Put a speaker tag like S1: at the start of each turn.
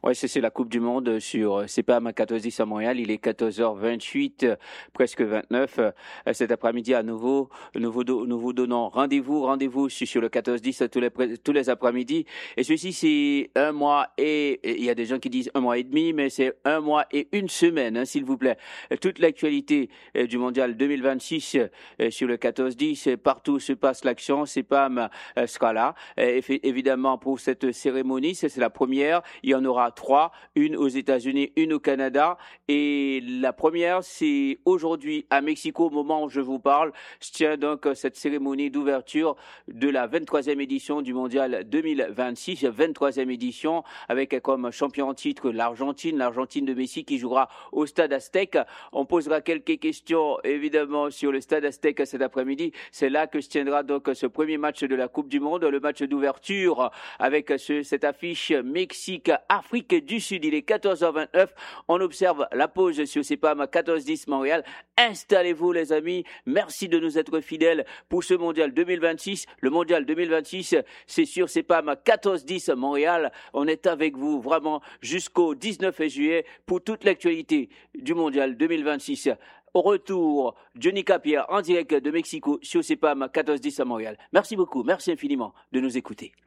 S1: Ouais, c'est la Coupe du Monde sur CPAM 14-10 à Montréal. Il est 14h28, presque 29. Cet après-midi, à nouveau, nous vous donnons rendez-vous sur le 14-10 tous les après-midi. Et ceci, c'est un mois et il y a des gens qui disent un mois et demi, mais c'est un mois et une semaine, hein, s'il vous plaît. Toute l'actualité du Mondial 2026 sur le 14-10, partout où se passe l'action, CPAM sera là. Évidemment, pour cette cérémonie, c'est la première. Il y en aura trois, une aux États-Unis, une au Canada. Et la première, c'est aujourd'hui à Mexico, au moment où je vous parle. Se tient donc cette cérémonie d'ouverture de la 23e édition du Mondial 2026, 23e édition, avec comme champion en titre l'Argentine de Messi qui jouera au Stade Aztec. On posera quelques questions, évidemment, sur le Stade Aztec cet après-midi. C'est là que se tiendra donc ce premier match de la Coupe du Monde, le match d'ouverture avec cette affiche Mexique-Afrique du Sud. Il est 14h29. On observe la pause sur CPAM 14-10 Montréal. Installez-vous, les amis. Merci de nous être fidèles pour ce Mondial 2026. Le Mondial 2026, c'est sur CPAM 14-10 Montréal. On est avec vous vraiment jusqu'au 19 juillet pour toute l'actualité du Mondial 2026. Au retour, Johnny Capierre en direct de Mexico sur CPAM 14-10 à Montréal. Merci beaucoup, merci infiniment de nous écouter.